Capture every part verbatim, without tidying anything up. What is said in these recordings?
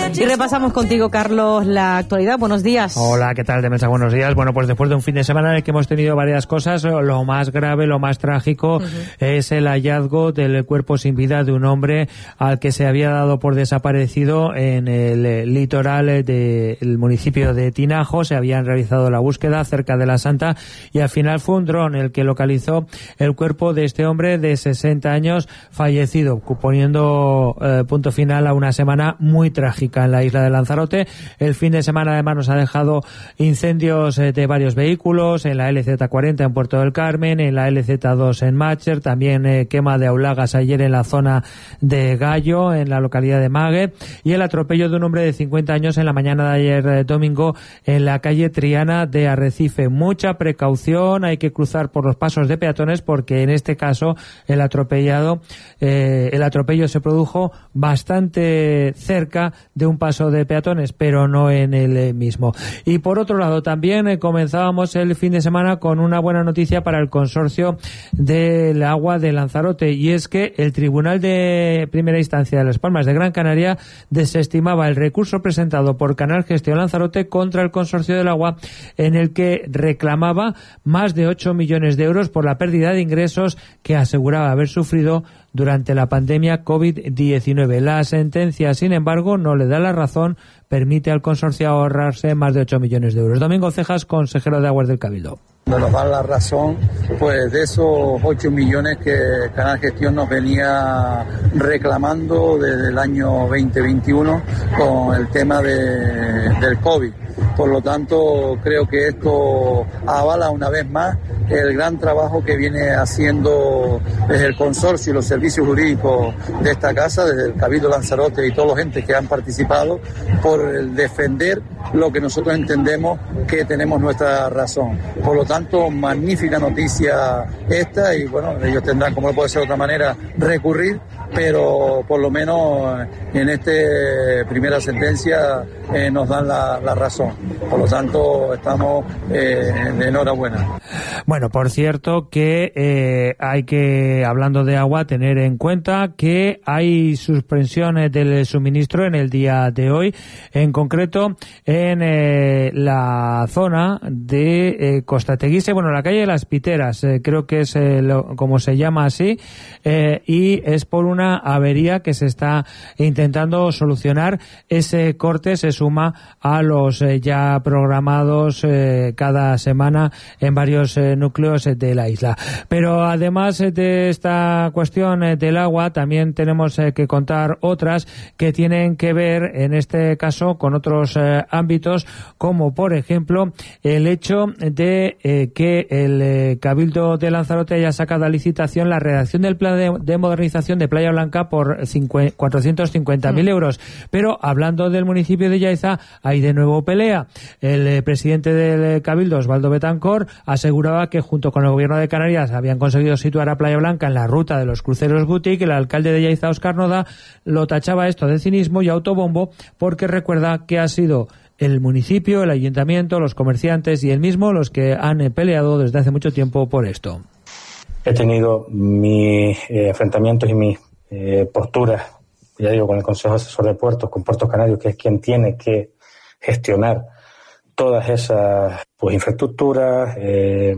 Y repasamos contigo, Carlos, la actualidad. Buenos días. Hola, ¿qué tal, Demelsa? Buenos días. Bueno, pues después de un fin de semana en el que hemos tenido varias cosas, lo más grave, lo más trágico, uh-huh. es el hallazgo del cuerpo sin vida de un hombre al que se había dado por desaparecido en el litoral del municipio de Tinajo. Se habían realizado la búsqueda cerca de La Santa y al final fue un dron el que localizó el cuerpo de este hombre de sesenta años fallecido, poniendo eh, punto final a una semana muy trágica en la isla de Lanzarote. El fin de semana además nos ha dejado incendios eh, de varios vehículos, en la L Z cuarenta en Puerto del Carmen, en la L Z dos en Mácher, también eh, quema de aulagas ayer en la zona de Gallo, en la localidad de Mague, y el atropello de un hombre de cincuenta años en la mañana de ayer eh, domingo en la calle Triana de Arrecife. Mucha precaución, hay que cruzar por los pasos de peatones porque en este caso el atropellado, eh, el atropello se produjo bastante cerca de un paso de peatones, pero no en el mismo. Y por otro lado, también eh, comenzábamos el fin de semana con una buena noticia para el consorcio del agua de Lanzarote, y es que el Tribunal de Primera Instancia de Las Palmas de Gran Canaria desestimaba el recurso presentado por Canal Gestión Lanzarote contra el consorcio del agua, en el que reclamaba más de ocho millones de euros por la pérdida de ingresos que aseguraba haber sufrido durante la pandemia COVID diecinueve. La sentencia, sin embargo, no le da la razón, permite al consorcio ahorrarse más de ocho millones de euros. Domingo Cejas, consejero de Aguas del Cabildo. Nos da la razón, pues, de esos ocho millones que Canal Gestión nos venía reclamando desde el año veinte veintiuno con el tema de, del COVID. Por lo tanto, creo que esto avala una vez más el gran trabajo que viene haciendo desde el consorcio y los servicios jurídicos de esta casa, desde el Cabildo Lanzarote y todos los entes que han participado, por el defender lo que nosotros entendemos que tenemos nuestra razón. Por lo tanto, magnífica noticia esta, y bueno, ellos tendrán, como no puede ser de otra manera, recurrir, pero por lo menos en esta primera sentencia eh, nos dan la, la razón. Por lo tanto, estamos eh, de enhorabuena. Bueno, por cierto que eh, hay que, hablando de agua, tener en cuenta que hay suspensiones del suministro en el día de hoy, en concreto en eh, la zona de eh, Costateguise, bueno, la calle de las Piteras, eh, creo que es eh, lo, como se llama así, eh, y es por una avería que se está intentando solucionar. Ese corte se suma a los eh, ya programados eh, cada semana en varios eh, núcleos eh, de la isla. Pero además eh, de esta cuestión eh, del agua, también tenemos eh, que contar otras que tienen que ver, en este caso, con otros eh, ámbitos, como por ejemplo el hecho de eh, que el eh, Cabildo de Lanzarote haya sacado a licitación la redacción del plan de, de modernización de Playa Blanca por cuatrocientos cincuenta mil euros. Pero hablando del municipio de Yaiza, hay de nuevo pelea. El eh, presidente del Cabildo, Osvaldo Betancor, aseguraba que junto con el gobierno de Canarias habían conseguido situar a Playa Blanca en la ruta de los cruceros boutique. El alcalde de Yaiza, Óscar Noda, lo tachaba esto de cinismo y autobombo, porque recuerda que ha sido el municipio, el ayuntamiento, los comerciantes y él mismo los que han eh, peleado desde hace mucho tiempo por esto. He tenido mis eh, enfrentamientos y mis eh, posturas, ya digo, con el Consejo Asesor de Puertos, con Puertos Canarios, que es quien tiene que gestionar todas esas pues infraestructuras, eh,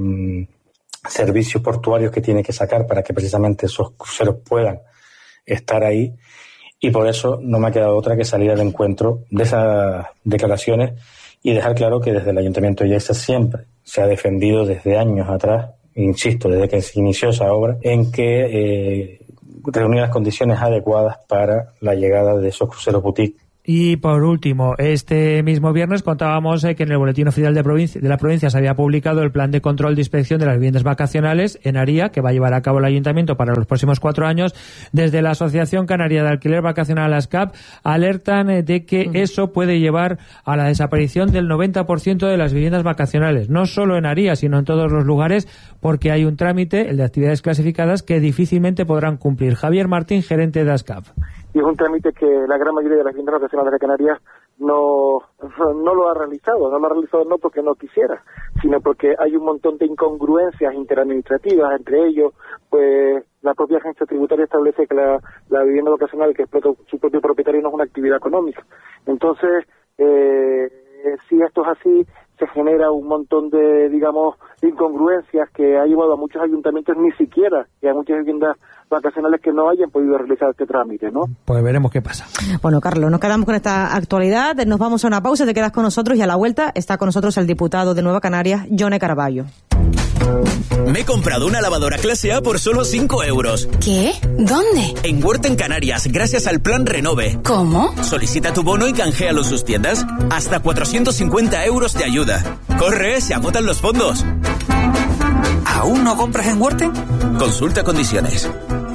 servicios portuarios que tiene que sacar para que precisamente esos cruceros puedan estar ahí. Y por eso no me ha quedado otra que salir al encuentro de esas declaraciones y dejar claro que desde el Ayuntamiento de Yaiza siempre se ha defendido desde años atrás, insisto, desde que se inició esa obra, en que eh, reunir las condiciones adecuadas para la llegada de esos cruceros boutique. Y por último, este mismo viernes contábamos eh, que en el Boletín Oficial de, provincia, de la provincia se había publicado el plan de control de inspección de las viviendas vacacionales en Aría, que va a llevar a cabo el Ayuntamiento para los próximos cuatro años. Desde la Asociación Canaria de Alquiler Vacacional, ASCAP, alertan eh, de que eso puede llevar a la desaparición del noventa por ciento de las viviendas vacacionales, no solo en Aría, sino en todos los lugares, porque hay un trámite, el de actividades clasificadas, que difícilmente podrán cumplir. Javier Martín, gerente de ASCAP. Y es un trámite que la gran mayoría de las viviendas vacacionales de Canarias no no lo ha realizado, no lo ha realizado no porque no quisiera, sino porque hay un montón de incongruencias interadministrativas, entre ellos, pues la propia agencia tributaria establece que la, la vivienda vacacional que explota su propio propietario no es una actividad económica. Entonces, eh, si esto es así, se genera un montón de, digamos, incongruencias que ha llevado a muchos ayuntamientos ni siquiera, y a muchas viviendas vacacionales que no hayan podido realizar este trámite, ¿no? Pues veremos qué pasa. Bueno, Carlos, nos quedamos con esta actualidad, nos vamos a una pausa, te quedas con nosotros y a la vuelta está con nosotros el diputado de Nueva Canarias, Yone Caraballo. Me he comprado una lavadora clase A por solo cinco euros. ¿Qué? ¿Dónde? En Huerta en Canarias, gracias al plan Renove. ¿Cómo? Solicita tu bono y canjealo en sus tiendas. Hasta cuatrocientos cincuenta euros de ayuda. ¡Corre! ¡Se agotan los fondos! ¿Aún no compras en Huerta? Consulta condiciones.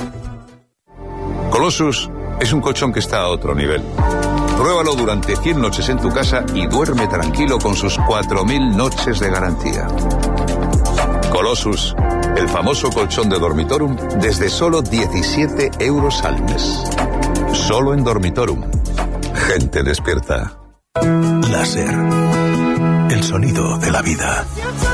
Colossus es un colchón que está a otro nivel. Pruébalo durante cien noches en tu casa y duerme tranquilo con sus cuatro mil noches de garantía. Colossus, el famoso colchón de Dormitorum, desde solo diecisiete euros al mes. Solo en Dormitorum. Gente despierta. Láser. El sonido de la vida.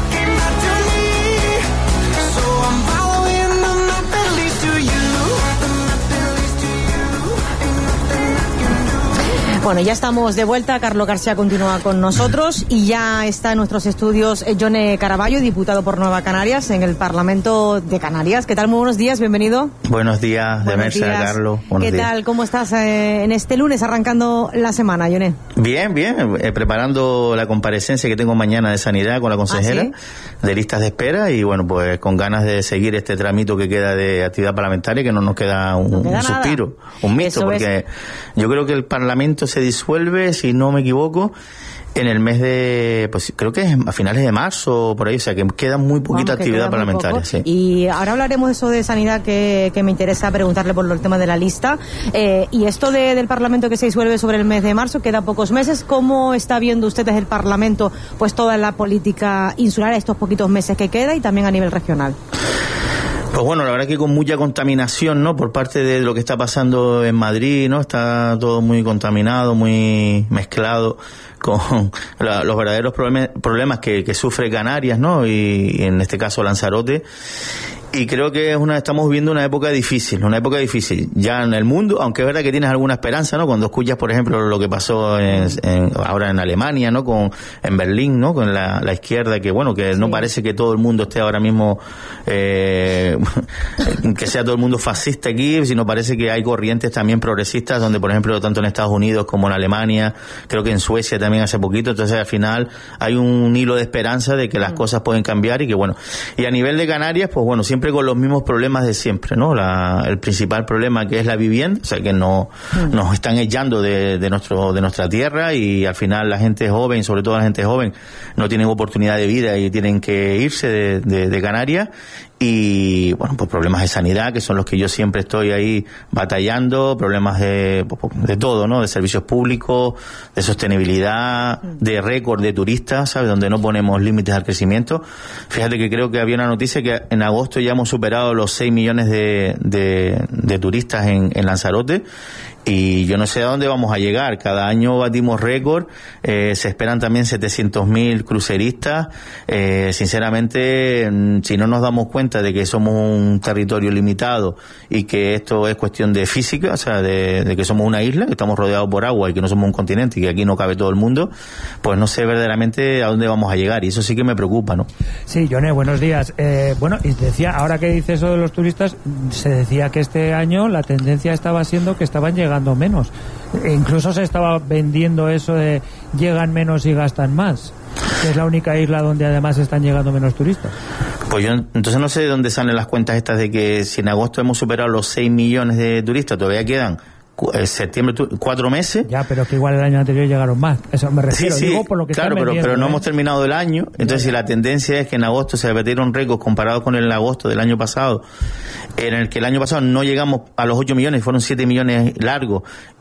Bueno, ya estamos de vuelta. Carlos García continúa con nosotros y ya está en nuestros estudios Yone Caraballo, diputado por Nueva Canarias en el Parlamento de Canarias. ¿Qué tal? Muy buenos días, bienvenido. Buenos días, Demersa, Carlos. ¿Qué días. tal? ¿Cómo estás eh, en este lunes arrancando la semana, Yone? Bien, bien. Eh, preparando la comparecencia que tengo mañana de Sanidad con la consejera ¿Ah, sí? de listas de espera y bueno, pues con ganas de seguir este tramito que queda de actividad parlamentaria, que no nos queda un, no queda un suspiro, un mito, Eso porque es. yo creo que el Parlamento se disuelve, si no me equivoco, en el mes de, pues creo que es a finales de marzo, por ahí, o sea que queda muy poquita Vamos, actividad parlamentaria. Sí. Y ahora hablaremos de eso de sanidad que, que me interesa preguntarle por el tema de la lista. Eh, y esto de, del Parlamento que se disuelve sobre el mes de marzo, queda pocos meses. ¿Cómo está viendo usted desde el Parlamento pues toda la política insular estos poquitos meses que queda y también a nivel regional? Pues bueno, la verdad que con mucha contaminación, ¿no? Por parte de lo que está pasando en Madrid, ¿no? Está todo muy contaminado, muy mezclado con la, los verdaderos problemas, problemas que, que sufre Canarias, ¿no? Y, y en este caso Lanzarote. Y creo que es una, estamos viviendo una época difícil, una época difícil ya en el mundo, aunque es verdad que tienes alguna esperanza, ¿no? Cuando escuchas, por ejemplo, lo que pasó en, en, ahora en Alemania, ¿no? Con, en Berlín, ¿no? Con la, la izquierda, que bueno, que sí. no parece que todo el mundo esté ahora mismo, eh, que sea todo el mundo fascista aquí, sino parece que hay corrientes también progresistas, donde, por ejemplo, tanto en Estados Unidos como en Alemania, creo que en Suecia también hace poquito, entonces al final hay un hilo de esperanza de que las mm. cosas pueden cambiar y que bueno, y a nivel de Canarias, pues bueno, siempre con los mismos problemas de siempre, ¿no? La, el principal problema que es la vivienda, o sea que no, mm. nos están echando de, de nuestro de nuestra tierra y al final la gente joven, sobre todo la gente joven, no tienen oportunidad de vida y tienen que irse de, de, de Canarias. Y bueno, pues problemas de sanidad, que son los que yo siempre estoy ahí batallando, problemas de, de todo, ¿no? De servicios públicos, de sostenibilidad, de récord de turistas, ¿sabes? Donde no ponemos límites al crecimiento. Fíjate que creo que había una noticia que en agosto ya hemos superado los seis millones de, de, de turistas en, en Lanzarote. Y yo no sé a dónde vamos a llegar. Cada año batimos récord. Eh, se esperan también setecientos mil cruceristas. Eh, sinceramente, si no nos damos cuenta de que somos un territorio limitado y que esto es cuestión de física, o sea, de, de que somos una isla, que estamos rodeados por agua y que no somos un continente y que aquí no cabe todo el mundo, pues no sé verdaderamente a dónde vamos a llegar. Y eso sí que me preocupa, ¿no? Sí, Yone, buenos días. Eh, bueno, y decía, ahora que dice eso de los turistas, se decía que este año la tendencia estaba siendo que estaban llegando menos. E incluso se estaba vendiendo eso de llegan menos y gastan más, que es la única isla donde además están llegando menos turistas. Pues yo entonces no sé de dónde salen las cuentas estas de que si en agosto hemos superado los seis millones de turistas, todavía quedan septiembre, cuatro meses. Ya, pero que igual el año anterior llegaron más. Eso me refiero. Sí, sí, digo por lo que claro, pero, pero no ¿eh? hemos terminado el año. Entonces, ya, ya. si la tendencia es que en agosto se repitieron récords comparados con el agosto del año pasado, en el que el año pasado no llegamos a los ocho millones, fueron siete millones largos,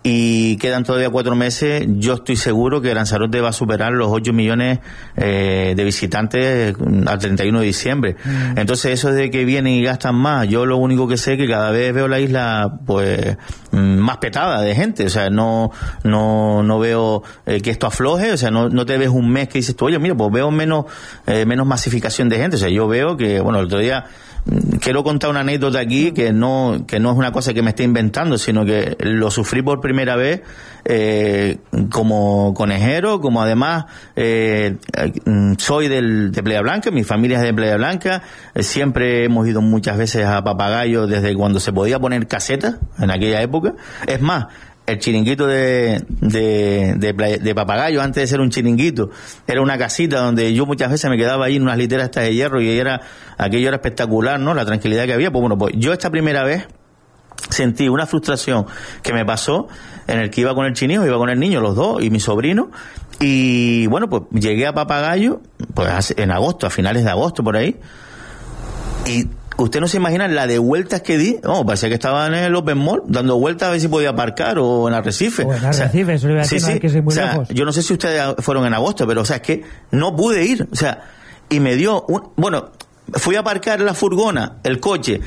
y quedan todavía cuatro meses, yo estoy seguro que Lanzarote va a superar los ocho millones eh, de visitantes al treinta y uno de diciembre. Mm. Entonces eso de que vienen y gastan más, yo lo único que sé es que cada vez veo la isla pues más petada de gente, o sea, no no no veo eh, que esto afloje, o sea, no, no te ves un mes que dices tú, oye, mira, pues veo menos eh, menos masificación de gente, o sea, yo veo que, bueno, el otro día quiero contar una anécdota aquí que no que no es una cosa que me esté inventando, sino que lo sufrí por primera vez eh, como conejero, como además eh, soy del, de Playa Blanca, mi familia es de Playa Blanca, eh, siempre hemos ido muchas veces a Papagayo desde cuando se podía poner casetas en aquella época. Es más, el chiringuito de, de, de, de Papagayo, antes de ser un chiringuito, era una casita donde yo muchas veces me quedaba ahí en unas literas estas de hierro y era, aquello era espectacular, ¿no? La tranquilidad que había. Pues bueno, pues yo esta primera vez sentí una frustración que me pasó en el que iba con el chinijo, iba con el niño, los dos, y mi sobrino, y bueno, pues llegué a Papagayo, pues en agosto, a finales de agosto por ahí, y usted no se imagina la de vueltas que di. No, parecía que estaba en el Open Mall dando vueltas a ver si podía aparcar o en Arrecife. O en Arrecife, o sea, eso le iba a decir, sí, sí, que es muy o sea, lejos. Yo no sé si ustedes fueron en agosto, pero o sea, es que no pude ir. O sea, y me dio un, bueno, fui a aparcar la furgona, el coche,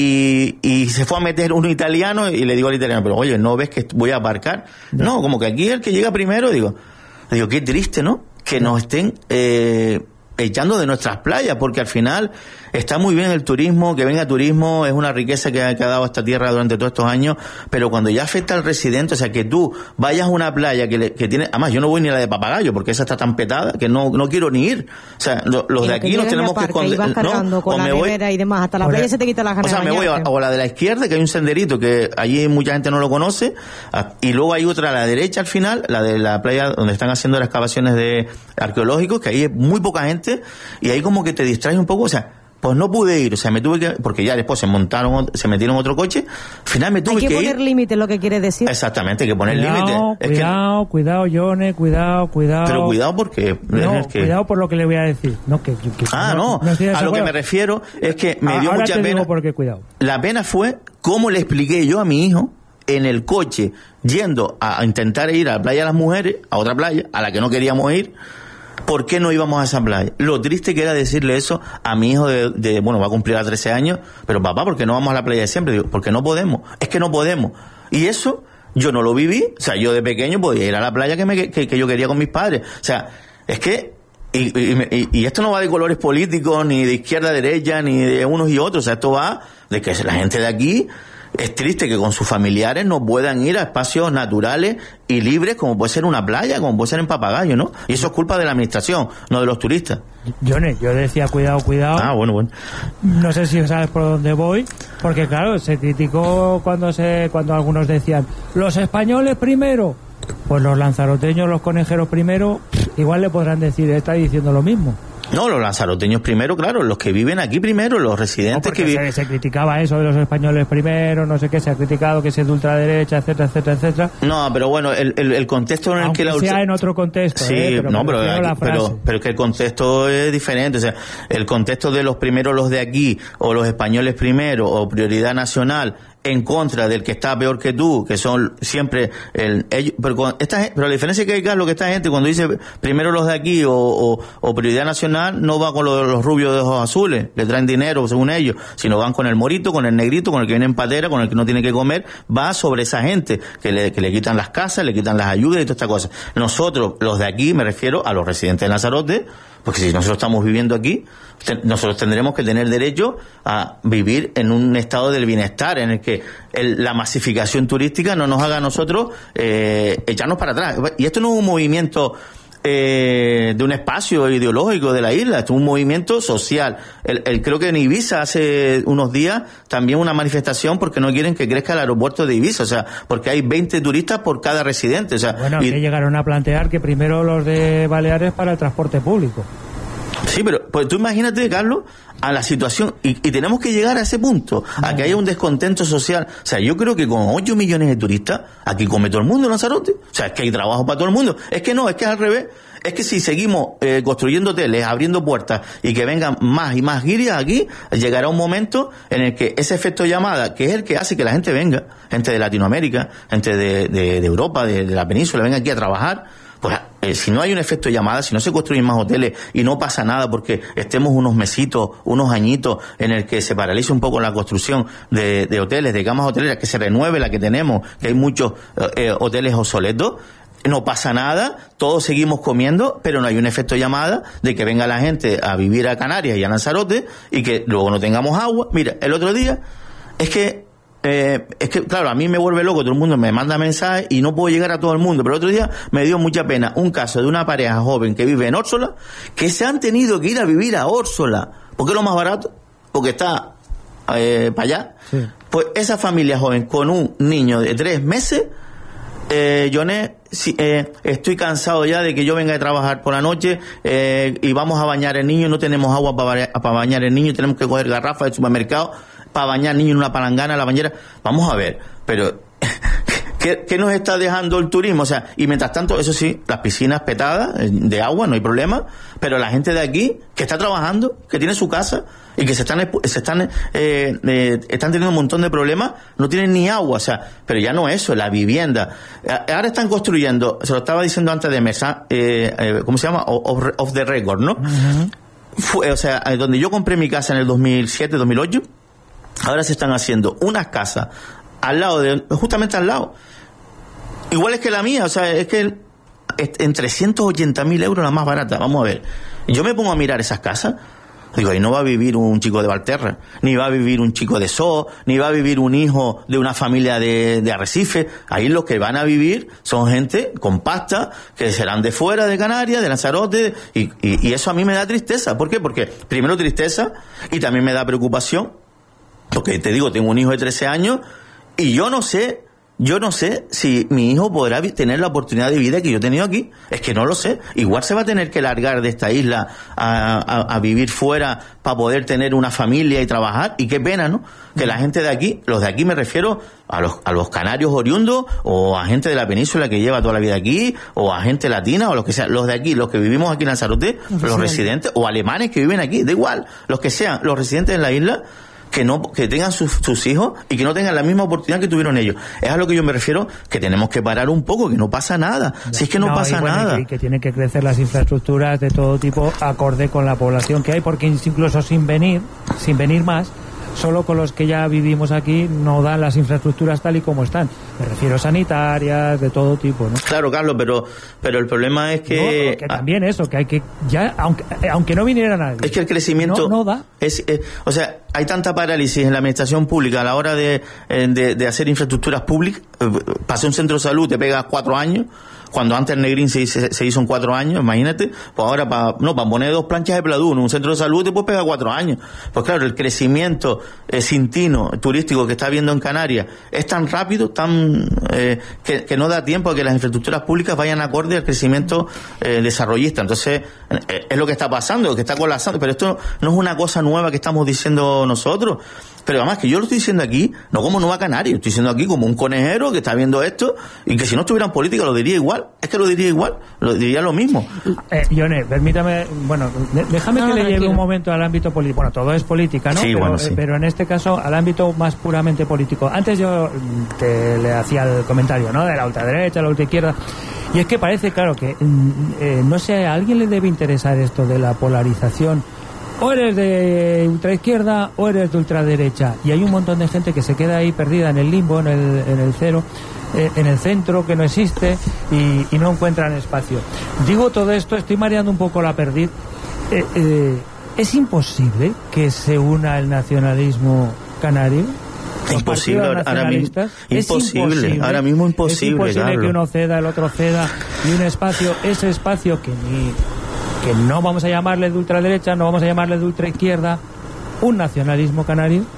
y, y se fue a meter un italiano y le digo al italiano, pero oye, ¿no ves que voy a aparcar? No, no como que aquí el que llega primero, digo, digo, qué triste, ¿no? Que nos estén eh, echando de nuestras playas, porque al final está muy bien el turismo, que venga turismo, es una riqueza que ha, que ha dado esta tierra durante todos estos años, pero cuando ya afecta al residente, o sea, que tú vayas a una playa que, le, que tiene, además yo no voy ni a la de Papagayo, porque esa está tan petada que no no quiero ni ir, o sea, lo, los de aquí nos tenemos que esconder, no, con o la me voy y demás, hasta la playa se te quita las ganas. O sea, me voy a, o a la de la izquierda, que hay un senderito que allí mucha gente no lo conoce, a, y luego hay otra a la derecha al final, la de la playa donde están haciendo las excavaciones de arqueológicos, que ahí es muy poca gente, y ahí como que te distraes un poco, o sea, pues no pude ir, o sea, me tuve que, porque ya después se montaron, se metieron otro coche, al final me tuve que ir. Hay que poner límite, lo que quiere decir. Exactamente, hay que poner límite. Cuidado, es cuidado, que... cuidado, Yone, cuidado, cuidado. Pero cuidado porque... No, es que... cuidado por lo que le voy a decir. No, que, que, ah, no, no, no a lo que me refiero es que me dio Ahora mucha te pena. Digo por qué, cuidado. La pena fue cómo le expliqué yo a mi hijo en el coche, yendo a intentar ir a la playa de las mujeres, a otra playa, a la que no queríamos ir, ¿por qué no íbamos a esa playa? Lo triste que era decirle eso a mi hijo de, de bueno, va a cumplir a trece años, pero papá, ¿por qué no vamos a la playa de siempre? Digo, porque no podemos, es que no podemos. Y eso yo no lo viví, o sea, yo de pequeño podía ir a la playa que, me, que, que yo quería con mis padres. O sea, es que, y, y, y esto no va de colores políticos, ni de izquierda a derecha, ni de unos y otros, o sea, esto va de que la gente de aquí... Es triste que con sus familiares no puedan ir a espacios naturales y libres como puede ser una playa, como puede ser en Papagayo, ¿no? Y eso es culpa de la administración, no de los turistas. Yo, yo decía cuidado, cuidado. Ah, bueno, bueno. No sé si sabes por dónde voy, porque claro, se criticó cuando se cuando algunos decían los españoles primero, pues los lanzaroteños, los conejeros primero, igual le podrán decir, está diciendo lo mismo. No, los lanzaroteños primero, claro, los que viven aquí primero, los residentes no, que viven... Se, se criticaba eso de los españoles primero, no sé qué, se ha criticado que es de ultraderecha, etcétera, etcétera, etcétera. No, pero bueno, el, el, el contexto en el Aunque que la... sea en otro contexto, sí, ¿eh? pero no, pero, aquí, pero, pero es que el contexto es diferente, o sea, el contexto de los primeros los de aquí, o los españoles primero, o prioridad nacional, en contra del que está peor que tú, que son siempre el ellos, pero con esta pero la diferencia que hay, Carlos, que esta gente cuando dice primero los de aquí o, o, o prioridad nacional no va con los, los rubios de ojos azules, le traen dinero según ellos, sino van con el morito, con el negrito, con el que viene en patera, con el que no tiene que comer, va sobre esa gente que le, que le quitan las casas, le quitan las ayudas y todas estas cosas. Nosotros, los de aquí, me refiero a los residentes de Lanzarote, porque si nosotros estamos viviendo aquí, nosotros tendremos que tener derecho a vivir en un estado del bienestar en el que el, la masificación turística no nos haga a nosotros eh, echarnos para atrás. Y esto no es un movimiento eh, de un espacio ideológico de la isla, esto es un movimiento social. El, el, creo que en Ibiza hace unos días también una manifestación porque no quieren que crezca el aeropuerto de Ibiza, o sea, porque hay veinte turistas por cada residente. O sea, bueno, y, que llegaron a plantear que primero los de Baleares para el transporte público. Sí, pero pues tú imagínate, Carlos, a la situación, y, y tenemos que llegar a ese punto, a que haya un descontento social. O sea, yo creo que con ocho millones de turistas, aquí come todo el mundo en Lanzarote. O sea, es que hay trabajo para todo el mundo. Es que no, es que es al revés. Es que si seguimos eh, construyendo hoteles, abriendo puertas y que vengan más y más guirias aquí, llegará un momento en el que ese efecto llamada, que es el que hace que la gente venga, gente de Latinoamérica, gente de, de, de Europa, de, de la península, venga aquí a trabajar, pues eh, si no hay un efecto llamada, si no se construyen más hoteles y no pasa nada porque estemos unos mesitos, unos añitos en el que se paralice un poco la construcción de, de hoteles, de camas hoteleras, que se renueve la que tenemos, que hay muchos eh, hoteles obsoletos, no pasa nada, todos seguimos comiendo, pero no hay un efecto llamada de que venga la gente a vivir a Canarias y a Lanzarote y que luego no tengamos agua. Mira, el otro día, es que, eh, es que, claro, a mí me vuelve loco, todo el mundo me manda mensajes y no puedo llegar a todo el mundo, pero el otro día me dio mucha pena un caso de una pareja joven que vive en Órsola, que se han tenido que ir a vivir a Órsola, porque es lo más barato, porque está eh, para allá. Sí. Pues esa familia joven con un niño de tres meses, Eh, Joné, sí, eh, estoy cansado ya de que yo venga a trabajar por la noche eh, y vamos a bañar el niño, no tenemos agua para ba para bañar el niño, tenemos que coger garrafas del supermercado para bañar al niño en una palangana, la bañera. Vamos a ver, pero ¿qué, qué nos está dejando el turismo? O sea, y mientras tanto, eso sí, las piscinas petadas de agua, no hay problema, pero la gente de aquí que está trabajando, que tiene su casa y que se están se están eh, eh, están teniendo un montón de problemas, no tienen ni agua, o sea, pero ya no eso, la vivienda. Ahora están construyendo, se lo estaba diciendo antes de mesa, eh, eh, ¿cómo se llama? Off, off the record, ¿no? Uh-huh. Fue, o sea, donde yo compré mi casa en el dos mil siete, dos mil ocho, ahora se están haciendo unas casas al lado de, justamente al lado, iguales que la mía, o sea, es que en trescientos ochenta mil euros la más barata. Vamos a ver, yo me pongo a mirar esas casas, digo, ahí no va a vivir un chico de Valterra, ni va a vivir un chico de So, ni va a vivir un hijo de una familia de, de Arrecife. Ahí los que van a vivir son gente con pasta, que serán de fuera de Canarias, de Lanzarote, y, y, y eso a mí me da tristeza. ¿Por qué? Porque primero tristeza y también me da preocupación, porque te digo, tengo un hijo de trece años y yo no sé... Yo no sé si mi hijo podrá tener la oportunidad de vida que yo he tenido aquí. Es que no lo sé. Igual se va a tener que largar de esta isla a, a, a vivir fuera para poder tener una familia y trabajar. Y qué pena, ¿no? Que la gente de aquí, los de aquí me refiero a los, a los canarios oriundos, o a gente de la península que lleva toda la vida aquí, o a gente latina, o los que sean, los de aquí, los que vivimos aquí en Lanzarote, los, los residentes, o alemanes que viven aquí, da igual, los que sean, los residentes en la isla, que no que tengan sus, sus hijos y que no tengan la misma oportunidad que tuvieron ellos. Es a lo que yo me refiero, que tenemos que parar un poco, que no pasa nada. Si es que no, no pasa y bueno, nada. Y que, que tienen que crecer las infraestructuras de todo tipo acorde con la población que hay, porque incluso sin venir, sin venir más, solo con los que ya vivimos aquí no dan las infraestructuras tal y como están. Me refiero a sanitarias, de todo tipo, ¿no? Claro, Carlos, pero pero el problema es que... No, que también eso, que hay que... ya aunque aunque no viniera nadie... Es que el crecimiento... No, no da. Es, es, o sea, hay tanta parálisis en la administración pública a la hora de, de, de hacer infraestructuras públicas. Pasé un centro de salud, te pegas cuatro años... Cuando antes el Negrín se, se, se hizo en cuatro años, imagínate, pues ahora para no para poner dos planchas de Pladú en un centro de salud te puedes pegar cuatro años. Pues claro, el crecimiento eh, cintino, turístico que está habiendo en Canarias es tan rápido, tan eh, que, que no da tiempo a que las infraestructuras públicas vayan acorde al crecimiento eh, desarrollista. Entonces, eh, es lo que está pasando, que está colapsando, pero esto no es una cosa nueva que estamos diciendo nosotros. Pero además que yo lo estoy diciendo aquí, no como Nueva Canaria, estoy diciendo aquí como un conejero que está viendo esto y que si no estuviera en política lo diría igual, es que lo diría igual, lo diría lo mismo. Eh, Yone, permítame, bueno, déjame no, que no, le lleve un momento al ámbito político. Bueno, todo es política, ¿no? Sí, pero, bueno, sí. eh, pero en este caso al ámbito más puramente político. Antes yo te le hacía el comentario, ¿no? De la ultraderecha, la ultraizquierda. Y es que parece, claro, que eh, no sé, a alguien le debe interesar esto de la polarización. O eres de ultraizquierda o eres de ultraderecha. Y hay un montón de gente que se queda ahí perdida en el limbo, en el, en el cero, eh, en el centro que no existe y, y no encuentran espacio. Digo todo esto, estoy mareando un poco la perdiz. Eh, eh, ¿Es imposible que se una el nacionalismo canario? Imposible, ahora mismo, es imposible, imposible, ahora mismo imposible. Es imposible Carlos. Que uno ceda, el otro ceda, y un espacio, ese espacio que ni... que no vamos a llamarle de ultraderecha, no vamos a llamarle de ultraizquierda, un nacionalismo canario.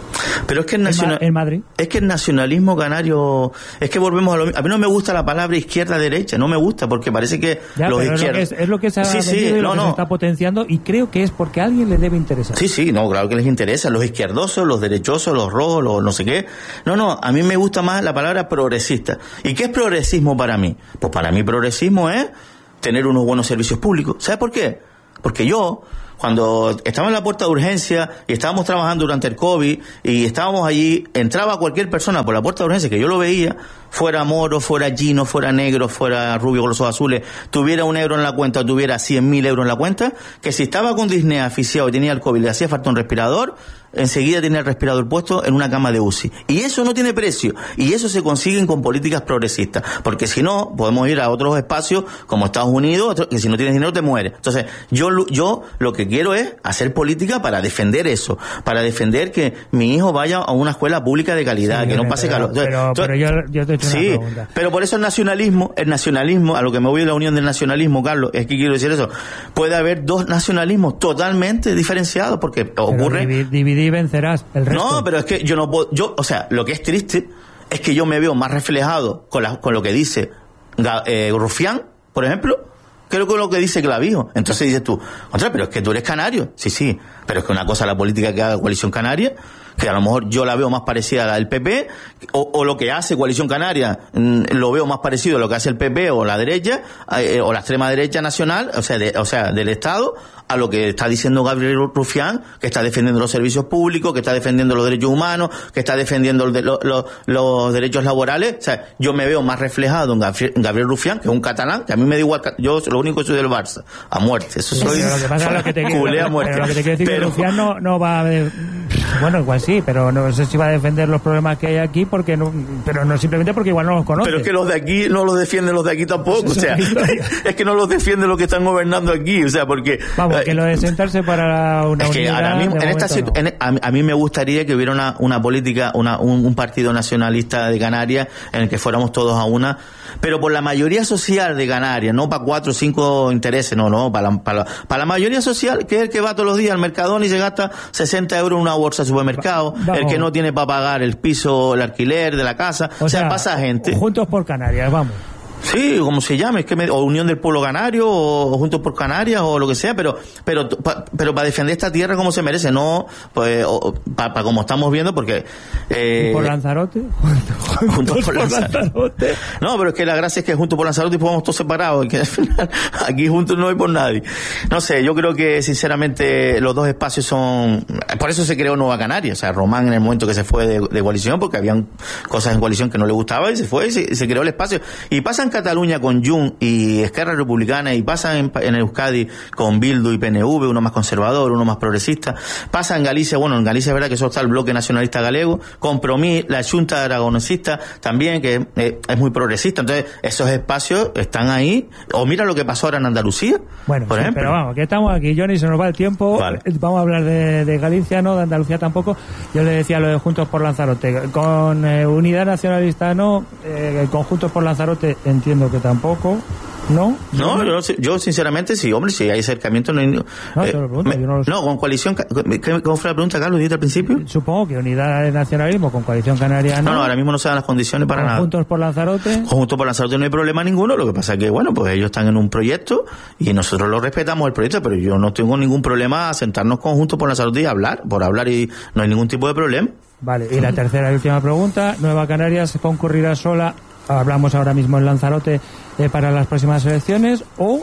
Pero es que el, nacional, en Madrid. es que el nacionalismo canario, es que volvemos a lo mismo. A mí no me gusta la palabra izquierda-derecha, no me gusta porque parece que ya, los izquierdos... Es, es lo que se ha sí, sí, vendido y no, lo que no. se está potenciando, y creo que es porque a alguien le debe interesar. Sí, sí, no, claro que les interesa. Los izquierdosos, los derechosos, los rojos, los no sé qué. No, no, a mí me gusta más la palabra progresista. ¿Y qué es progresismo para mí? Pues para mí progresismo es tener unos buenos servicios públicos. ¿Sabes por qué? Porque yo... Cuando estaba en la puerta de urgencia y estábamos trabajando durante el COVID y estábamos allí, entraba cualquier persona por la puerta de urgencia que yo lo veía, fuera moro, fuera chino, fuera negro, fuera rubio con los ojos azules, tuviera un euro en la cuenta o tuviera cien mil euros en la cuenta, que si estaba con disnea asfixiado y tenía el COVID y le hacía falta un respirador, enseguida tenía el respirador puesto en una cama de U C I. Y eso no tiene precio. Y eso se consiguen con políticas progresistas. Porque si no, podemos ir a otros espacios como Estados Unidos, que si no tienes dinero te mueres. Entonces, yo, yo lo que quiero es hacer política para defender eso. Para defender que mi hijo vaya a una escuela pública de calidad, sí, que no pase calor. Entonces, pero, entonces, pero yo, yo te he hecho sí, una pregunta. Pero por eso el nacionalismo, el nacionalismo, a lo que me voy de la unión del nacionalismo, Carlos, es que quiero decir eso. Puede haber dos nacionalismos totalmente diferenciados, porque pero ocurre... Dividir, dividir y vencerás. El resto. No, pero es que yo no puedo, yo, o sea, lo que es triste es que yo me veo más reflejado con, la, con lo que dice eh, Rufián, por ejemplo, que con lo que dice Clavijo. Entonces dices tú, otra, pero es que tú eres canario. Sí, sí, pero es que una cosa es la política que haga Coalición Canaria, que a lo mejor yo la veo más parecida a la del P P, o, o lo que hace Coalición Canaria, mmm, lo veo más parecido a lo que hace el P P o la derecha, eh, o la extrema derecha nacional, o sea, de, o sea, del Estado, a lo que está diciendo Gabriel Rufián, que está defendiendo los servicios públicos, que está defendiendo los derechos humanos, que está defendiendo de, lo, lo, los derechos laborales. O sea, yo me veo más reflejado en Gabriel, en Gabriel Rufián, que es un catalán, que a mí me da igual, yo lo único que soy del Barça, a muerte. Eso soy, pero lo que pasa es lo que te, culé a muerte. Pero lo que te quiero decir pero, que Rufián no, no va a... De, bueno, igual sí, pero no sé si va a defender los problemas que hay aquí, porque no, pero no simplemente porque igual no los conoce. Pero es que los de aquí no los defienden los de aquí tampoco, o sea, es que no los defienden los que están gobernando aquí, o sea, porque... Vamos, que lo de sentarse para una es que unidad, ahora mismo, en esta no. en, a, a mí me gustaría que hubiera una, una política, una, un, un partido nacionalista de Canarias en el que fuéramos todos a una, pero por la mayoría social de Canarias, no para cuatro o cinco intereses, no, no, para la, para, la, para la mayoría social, que es el que va todos los días al Mercadona y se gasta sesenta euros en una bolsa de supermercado, Va, el que no tiene para pagar el piso, el alquiler de la casa, o, o sea, sea, pasa gente. Juntos por Canarias, vamos. Sí, como se llame, es que me, o Unión del Pueblo Canario, o Juntos por Canarias, o lo que sea, pero pero pa, pero para defender esta tierra como se merece, no pues para pa como estamos viendo, porque eh, ¿Y por Lanzarote? Juntos, Juntos por, por Lanzarote. Lanzarote. No, pero es que la gracia es que Juntos por Lanzarote podemos todos separados, y que al final aquí juntos no hay por nadie. No sé, yo creo que sinceramente los dos espacios son, por eso se creó Nueva Canaria, o sea, Román en el momento que se fue de, de coalición, porque habían cosas en coalición que no le gustaba y se fue y se, se creó el espacio. Y pasan Cataluña con Junts y Esquerra Republicana, y pasa en, en Euskadi con Bildu y P N V, uno más conservador, uno más progresista. Pasa en Galicia, bueno, en Galicia es verdad que eso está el bloque nacionalista galego, Compromís, la Xunta aragonesista también, que eh, es muy progresista. Entonces, esos espacios están ahí. O mira lo que pasó ahora en Andalucía, bueno, por sí, ejemplo. Pero vamos, que estamos aquí, Johnny, se nos va el tiempo. Vale. Vamos a hablar de, de Galicia, no de Andalucía tampoco. Yo le decía lo de Juntos por Lanzarote. Con eh, Unidad Nacionalista no, eh, con Juntos por Lanzarote entiendo que tampoco, ¿no? No, yo, yo sinceramente sí, hombre, si hay acercamiento no hay... No, eh, te lo pregunto, me, yo no lo sé. No, con coalición... ¿Cómo fue la pregunta, Carlos? ¿Dijiste al principio? Supongo que Unidad de Nacionalismo con Coalición Canaria no. No, no, ahora mismo no se dan las condiciones para nada. Juntos por Lanzarote. Con Juntos por Lanzarote no hay problema ninguno, lo que pasa es que, bueno, pues ellos están en un proyecto y nosotros lo respetamos el proyecto, pero yo no tengo ningún problema a sentarnos con Juntos por Lanzarote y hablar, por hablar, y no hay ningún tipo de problema. Vale, y la tercera y última pregunta, Nueva Canarias concurrirá sola, hablamos ahora mismo en Lanzarote, eh, para las próximas elecciones, o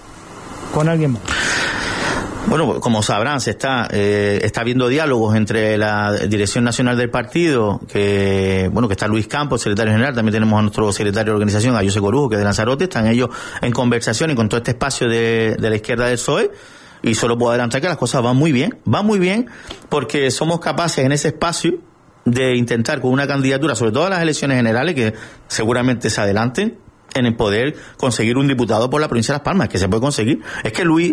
con alguien más? Bueno, como sabrán, se está eh, está habiendo diálogos entre la Dirección Nacional del partido, que bueno que está Luis Campos, secretario general, también tenemos a nuestro secretario de organización, a José Corujo, que es de Lanzarote, están ellos en conversación y con todo este espacio de, de la izquierda del P S O E, y solo puedo adelantar que las cosas van muy bien, van muy bien, porque somos capaces en ese espacio de intentar con una candidatura, sobre todo en las elecciones generales, que seguramente se adelanten, en el poder conseguir un diputado por la provincia de Las Palmas, que se puede conseguir. Es que Luis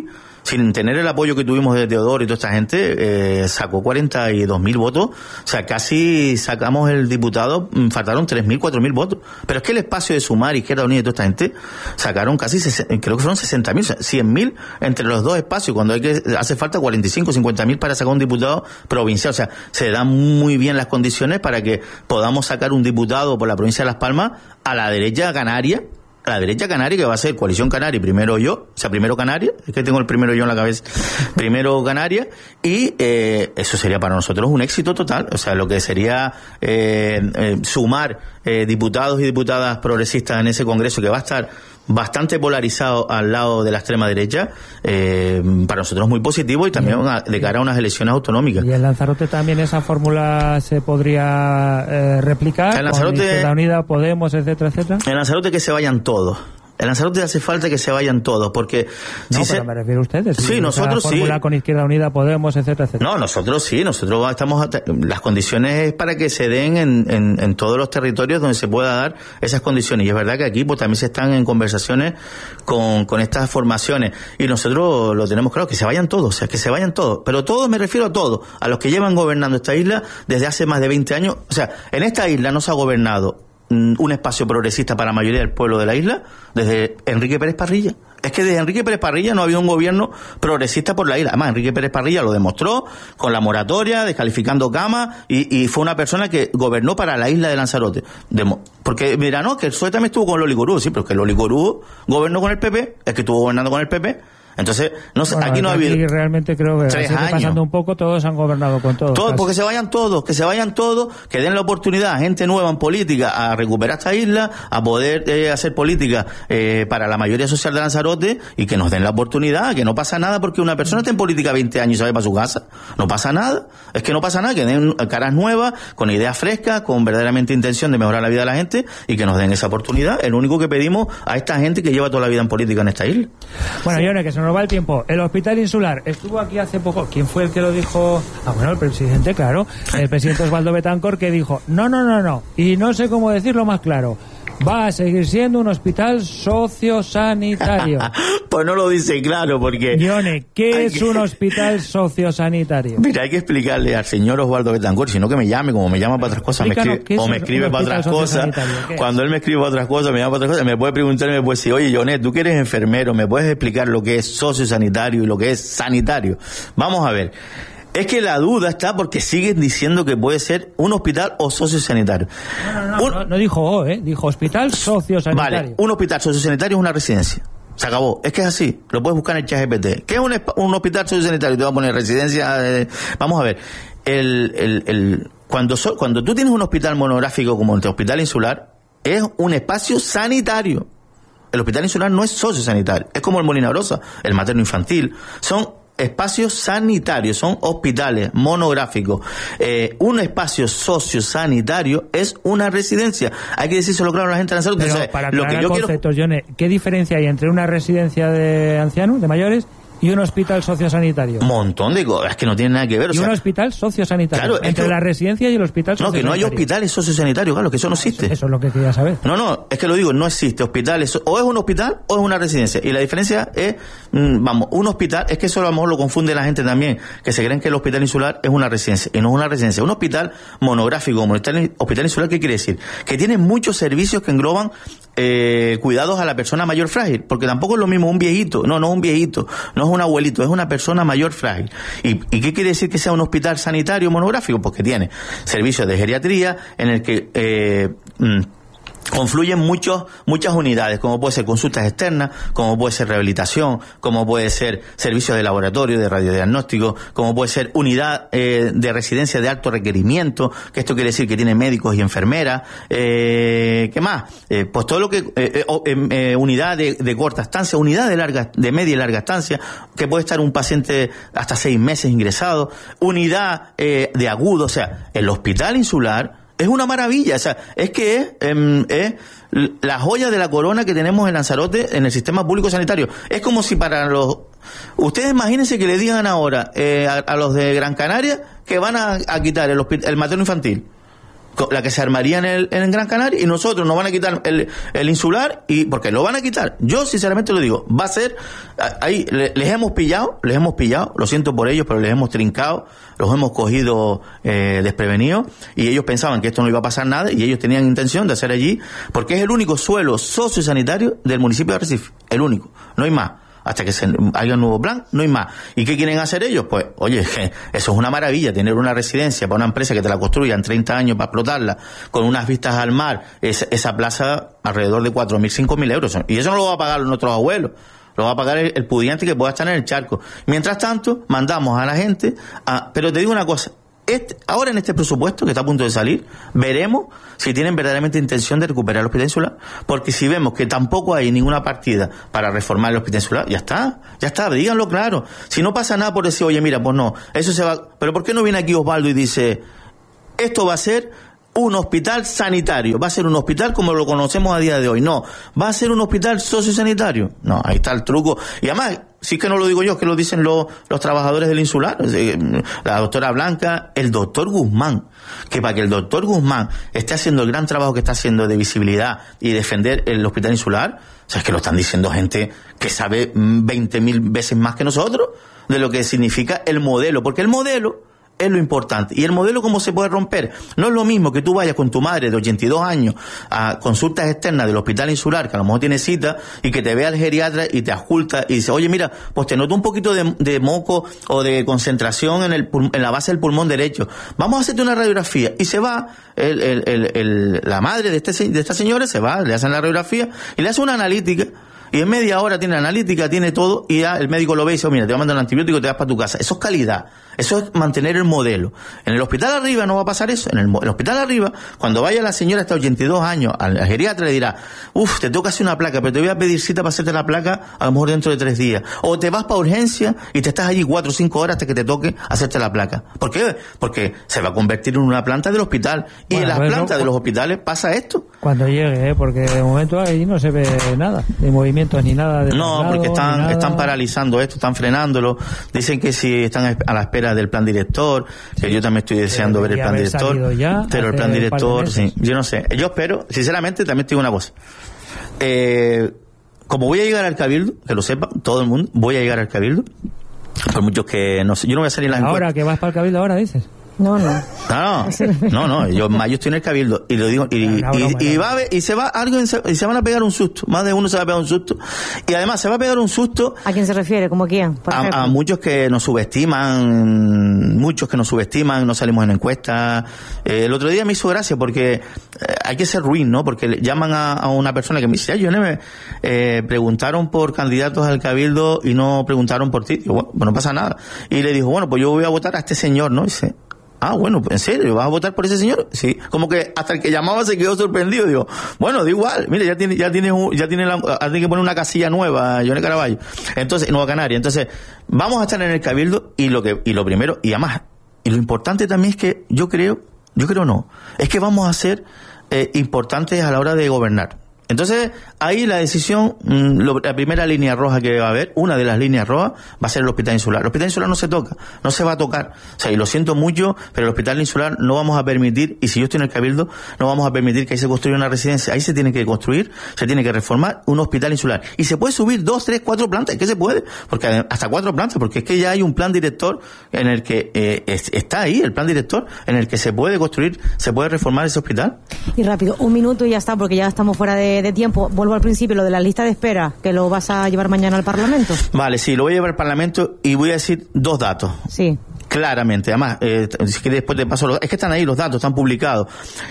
sin tener el apoyo que tuvimos de Teodoro y toda esta gente, eh, sacó cuarenta y dos mil votos, o sea, casi sacamos el diputado, faltaron tres mil, cuatro mil votos, pero es que el espacio de Sumar, Izquierda Unida y toda esta gente, sacaron casi, creo que fueron sesenta mil, cien mil entre los dos espacios, cuando hay que hace falta cuarenta y cinco, cincuenta mil para sacar un diputado provincial, o sea, se dan muy bien las condiciones para que podamos sacar un diputado por la provincia de Las Palmas a la derecha canaria, a la derecha canaria, que va a ser Coalición Canaria y primero yo, o sea, primero Canaria, es que tengo el primero yo en la cabeza, primero Canaria, y eh, eso sería para nosotros un éxito total, o sea, lo que sería eh, eh, sumar eh, diputados y diputadas progresistas en ese congreso, que va a estar bastante polarizado al lado de la extrema derecha, eh, para nosotros es muy positivo y también una, de cara a unas elecciones autonómicas. ¿Y en Lanzarote también esa fórmula se podría eh, replicar? En Lanzarote, con Izquierda Unida, Podemos, etcétera, etcétera. En Lanzarote que se vayan todos. En Lanzarote hace falta que se vayan todos, porque... No, si pero se... me refiero a ustedes. Sí, si nosotros sí. Con Izquierda Unida, Podemos, etcétera, etcétera. No, nosotros sí, nosotros estamos... Las condiciones es para que se den en, en, en todos los territorios donde se pueda dar esas condiciones. Y es verdad que aquí pues también se están en conversaciones con, con estas formaciones. Y nosotros lo tenemos claro, que se vayan todos, o sea, que se vayan todos. Pero todos me refiero a todos, a los que llevan gobernando esta isla desde hace más de veinte años. O sea, en esta isla no se ha gobernado un espacio progresista para la mayoría del pueblo de la isla desde Enrique Pérez Parrilla. Es que desde Enrique Pérez Parrilla no había un gobierno progresista por la isla. Además, Enrique Pérez Parrilla lo demostró con la moratoria, descalificando Cama, y, y fue una persona que gobernó para la isla de Lanzarote. Demo- porque, mira, no, que el P S O E también estuvo con Loli Corujo, sí, pero es que Loli Corujo gobernó con el P P, es que estuvo gobernando con el P P. Entonces, no sé, bueno, aquí no ha habido... Aquí realmente creo que tres años. pasando un poco, todos han gobernado con todos. Todos, porque se vayan todos, que se vayan todos, que den la oportunidad a gente nueva en política a recuperar esta isla, a poder eh, hacer política eh, para la mayoría social de Lanzarote, y que nos den la oportunidad, que no pasa nada porque una persona está en política veinte años y se va para su casa. No pasa nada. Es que no pasa nada, que den caras nuevas, con ideas frescas, con verdaderamente intención de mejorar la vida de la gente, y que nos den esa oportunidad. Es lo único que pedimos a esta gente que lleva toda la vida en política en esta isla. Bueno, sí. Yone, que se nos va el tiempo. El Hospital Insular estuvo aquí hace poco. ¿Quién fue el que lo dijo? Ah, bueno, el presidente, claro. El presidente Osvaldo Betancourt, que dijo, no, no, no, no. Y no sé cómo decirlo más claro. Va a seguir siendo un hospital sociosanitario. Pues no lo dice claro, porque... Yone, ¿qué es un hospital sociosanitario? Mira, hay que explicarle al señor Osvaldo Betancourt, sino que me llame, como me llama para otras cosas, me escribe, o me escribe para otras cosas. Cuando él me escribe para otras cosas, me llama para otras cosas, me puede preguntar y me puede decir, oye, Yonet, tú que eres enfermero, ¿me puedes explicar lo que es sociosanitario y lo que es sanitario? Vamos a ver. Es que la duda está porque siguen diciendo que puede ser un hospital o sociosanitario. No, no, no, un... no, no dijo O, ¿eh? Dijo hospital sociosanitario. Vale, un hospital sociosanitario es una residencia. Se acabó. Es que es así. Lo puedes buscar en el chat G P T. ¿Qué es un, un hospital sociosanitario? Te voy a poner residencia. Eh... Vamos a ver. El, el, el... Cuando, so... Cuando tú tienes un hospital monográfico como el Hospital Insular, es un espacio sanitario. El Hospital Insular no es sociosanitario. Es como el Molina Brosa, el materno infantil. Son espacios sanitarios, son hospitales monográficos. Eh, un espacio sociosanitario es una residencia. Hay que decírselo claro a la gente de Lanzarote. Pero o sea, para lo que yo conceptos, quiero... Yone, ¿qué diferencia hay entre una residencia de ancianos, de mayores, y un hospital sociosanitario? Un montón de cosas, es que no tiene nada que ver. O y sea, un hospital sociosanitario. Claro, entre que... la residencia y el hospital sociosanitario. No, que no hay hospitales sociosanitarios, claro, que eso no existe. Eso, eso es lo que quería saber. No, no, es que lo digo, no existe hospitales. O es un hospital o es una residencia. Y la diferencia es, mmm, vamos, un hospital, es que eso a lo mejor lo confunde la gente también, que se creen que el Hospital Insular es una residencia. Y no es una residencia. Un hospital monográfico como el Hospital Insular, ¿qué quiere decir? Que tiene muchos servicios que engloban eh, cuidados a la persona mayor frágil. Porque tampoco es lo mismo un viejito. No, no es un viejito. No es un abuelito. Es una persona mayor frágil. ¿Y, ¿Y qué quiere decir que sea un hospital sanitario monográfico? Porque tiene servicios de geriatría en el que eh, mm, confluyen muchos, muchas unidades, como puede ser consultas externas, como puede ser rehabilitación, como puede ser servicios de laboratorio, de radiodiagnóstico, como puede ser unidad eh, de residencia de alto requerimiento, que esto quiere decir que tiene médicos y enfermeras, eh, ¿qué más? Eh, pues todo lo que, eh, eh, eh, unidad de, de corta estancia, unidad de larga, de media y larga estancia, que puede estar un paciente hasta seis meses ingresado, unidad eh, de agudo, o sea, el Hospital Insular es una maravilla, o sea, es que es, eh, es la joya de la corona que tenemos en Lanzarote en el sistema público sanitario. Es como si para los... Ustedes imagínense que le digan ahora eh, a, a los de Gran Canaria que van a, a quitar el, el materno infantil. la que se armaría en el, en el Gran Canaria, y nosotros nos van a quitar el, el insular, y porque lo van a quitar. Yo sinceramente lo digo, va a ser, ahí les hemos pillado, les hemos pillado, lo siento por ellos, pero les hemos trincado, los hemos cogido eh, desprevenidos, y ellos pensaban que esto no iba a pasar nada, y ellos tenían intención de hacer allí, porque es el único suelo sociosanitario del municipio de Arrecife, el único, no hay más. Hasta que se haya un nuevo plan, no hay más. ¿Y qué quieren hacer ellos? Pues, oye, eso es una maravilla, tener una residencia para una empresa que te la construya en treinta años para explotarla, con unas vistas al mar, es, esa plaza alrededor de cuatro mil, cinco mil euros. Y eso no lo va a pagar nuestros abuelos, lo va a pagar el, el pudiente que pueda estar en el charco. Mientras tanto, mandamos a la gente a... Pero te digo una cosa, Este, ahora en este presupuesto que está a punto de salir, veremos si tienen verdaderamente intención de recuperar el hospital insular, porque si vemos que tampoco hay ninguna partida para reformar el hospital insular, ya está, ya está, díganlo claro. Si no pasa nada por decir, oye, mira, pues no, eso se va... Pero ¿por qué no viene aquí Osvaldo y dice, esto va a ser un hospital sanitario, va a ser un hospital como lo conocemos a día de hoy? No, va a ser un hospital sociosanitario. No, ahí está el truco. Y además, sí que no lo digo yo, que lo dicen los, los trabajadores del insular, la doctora Blanca, el doctor Guzmán, que para que el doctor Guzmán esté haciendo el gran trabajo que está haciendo de visibilidad y defender el hospital insular, o sea, es que lo están diciendo gente que sabe veinte mil veces más que nosotros de lo que significa el modelo, porque el modelo es lo importante. ¿Y el modelo cómo se puede romper? No es lo mismo que tú vayas con tu madre de ochenta y dos años a consultas externas del hospital insular, que a lo mejor tiene cita, y que te vea el geriatra y te ausculta y dice, oye, mira, pues te noto un poquito de, de moco o de concentración en, el, en la base del pulmón derecho. Vamos a hacerte una radiografía. Y se va, el, el, el, el, la madre de, este, de esta señora se va, le hacen la radiografía y le hace una analítica. Y en media hora tiene analítica, tiene todo, y ya el médico lo ve y dice, oh, mira, te va a mandar un antibiótico y te vas para tu casa. Eso es calidad. Eso es mantener el modelo. En el hospital arriba no va a pasar eso. En el, el hospital arriba, cuando vaya la señora hasta ochenta y dos años, al, al geriatra le dirá, uff, te tengo que hacer una placa, pero te voy a pedir cita para hacerte la placa a lo mejor dentro de tres días. O te vas para urgencia y te estás allí cuatro o cinco horas hasta que te toque hacerte la placa. ¿Por qué? Porque se va a convertir en una planta del hospital. Y bueno, en las bueno, plantas de los hospitales pasa esto. Cuando llegue, ¿eh? Porque de momento ahí no se ve nada, de movimientos ni nada. De no, porque están, están paralizando esto, están frenándolo. Dicen que si están a la espera del plan director, sí, que yo también estoy deseando ver el plan director, ya, pero el plan director, sí, yo no sé. Yo espero, sinceramente, también te digo una cosa. Eh, como voy a llegar al Cabildo, que lo sepa todo el mundo, voy a llegar al Cabildo, por muchos que no sé, yo no voy a salir en las encuestas. Ahora que vas para el Cabildo, ahora dices. No, no. No, no, no, yo en mayo estoy en el Cabildo y lo digo y, y, y, y va a ver, y se va alguien se, y se van a pegar un susto, más de uno se va a pegar un susto, y además se va a pegar un susto. ¿A quién se refiere? ¿Cómo quién? Por a, a muchos que nos subestiman, muchos que nos subestiman, no salimos en encuestas. Eh, el otro día me hizo gracia porque eh, hay que ser ruin, ¿no? Porque llaman a, a una persona que me dice, yo no me eh, preguntaron por candidatos al Cabildo y no preguntaron por ti. Digo, bueno, pues no pasa nada. Y le dijo, bueno, pues yo voy a votar a este señor, ¿no? Y dice, ah, bueno, ¿en serio? ¿Vas a votar por ese señor? Sí. Como que hasta el que llamaba se quedó sorprendido. Digo, bueno, da igual. Mire, ya tiene, ya tiene, ya tiene, la, tiene que poner una casilla nueva, Johnny Caraballo. Entonces, Nueva Canaria. Entonces, vamos a estar en el Cabildo y lo que, y lo primero, y además, y lo importante también es que yo creo, yo creo no, es que vamos a ser eh, importantes a la hora de gobernar. Entonces, ahí la decisión, lo, la primera línea roja que va a haber, una de las líneas rojas, va a ser el hospital insular. El hospital insular no se toca, no se va a tocar. O sea, y lo siento mucho, pero el hospital insular no vamos a permitir, y si yo estoy en el Cabildo, no vamos a permitir que ahí se construya una residencia. Ahí se tiene que construir, se tiene que reformar un hospital insular. Y se puede subir dos, tres, cuatro plantas, es que se puede, porque hasta cuatro plantas, porque es que ya hay un plan director en el que eh, es, está ahí, el plan director, en el que se puede construir, se puede reformar ese hospital. Y rápido, un minuto y ya está, porque ya estamos fuera de de tiempo. Vuelvo al principio, lo de la lista de espera, que lo vas a llevar mañana al Parlamento. Vale, sí, lo voy a llevar al Parlamento y voy a decir dos datos. Sí. Claramente, además, eh, si quieres después te paso los, es que están ahí los datos, están publicados.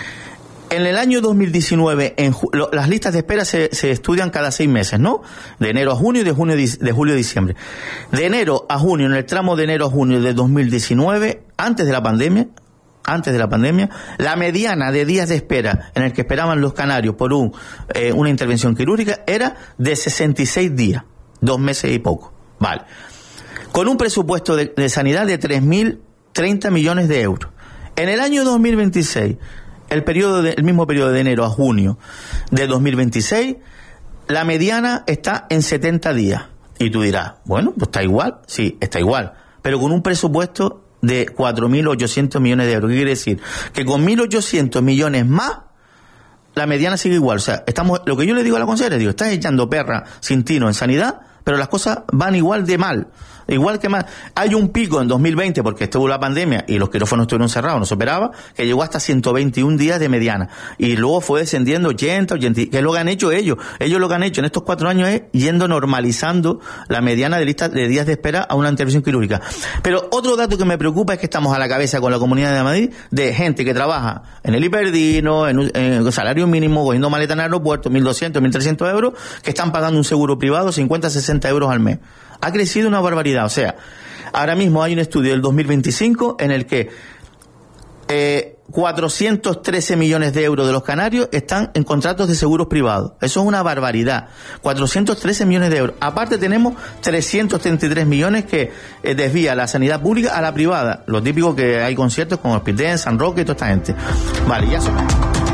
En el año dos mil diecinueve, en, lo, las listas de espera se, se estudian cada seis meses, ¿no? De enero a junio y de, junio, de julio a diciembre. De enero a junio, en el tramo de enero a junio de dos mil diecinueve, antes de la pandemia, antes de la pandemia, la mediana de días de espera en el que esperaban los canarios por un, eh, una intervención quirúrgica era de sesenta y seis días, dos meses y poco. Vale. Con un presupuesto de, de sanidad de tres mil treinta millones de euros. En el año dos mil veintiséis, el periodo de, el mismo periodo de enero a junio de dos mil veintiséis, la mediana está en setenta días. Y tú dirás, bueno, pues está igual. Sí, está igual. Pero con un presupuesto de cuatro mil ochocientos millones de euros. ¿Qué quiere decir? Que con mil ochocientos millones más, la mediana sigue igual. O sea, estamos, lo que yo le digo a la consejera, digo, estás echando perra sin tino en sanidad, pero las cosas van igual de mal. Igual que más. Hay un pico en dos mil veinte porque estuvo la pandemia y los quirófanos estuvieron cerrados, no se operaba, que llegó hasta ciento veintiún días de mediana. Y luego fue descendiendo ochenta, ochenta, que es lo que han hecho ellos. Ellos lo que han hecho en estos cuatro años es yendo normalizando la mediana de lista de días de espera a una intervención quirúrgica. Pero otro dato que me preocupa es que estamos a la cabeza con la Comunidad de Madrid de gente que trabaja en el Hiperdino, en, en salario mínimo, cogiendo maleta en el aeropuerto, mil doscientos, mil trescientos euros, que están pagando un seguro privado cincuenta, sesenta euros al mes. Ha crecido una barbaridad. O sea, ahora mismo hay un estudio del dos mil veinticinco en el que eh, cuatrocientos trece millones de euros de los canarios están en contratos de seguros privados. Eso es una barbaridad. cuatrocientos trece millones de euros. Aparte tenemos trescientos treinta y tres millones que eh, desvía la sanidad pública a la privada. Lo típico que hay conciertos como Hospital, San Roque y toda esta gente. Vale, ya son...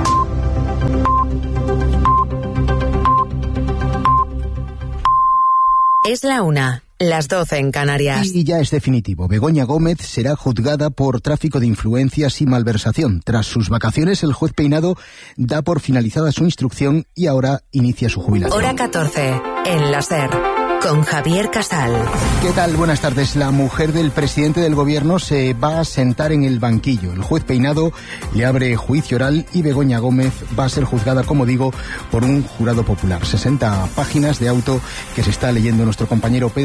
Es la una, las doce en Canarias. Y ya es definitivo. Begoña Gómez será juzgada por tráfico de influencias y malversación. Tras sus vacaciones, el juez Peinado da por finalizada su instrucción y ahora inicia su jubilación. Hora catorce, en la SER, con Javier Casal. ¿Qué tal? Buenas tardes. La mujer del presidente del gobierno se va a sentar en el banquillo. El juez Peinado le abre juicio oral y Begoña Gómez va a ser juzgada, como digo, por un jurado popular. sesenta páginas de auto que se está leyendo nuestro compañero Pedro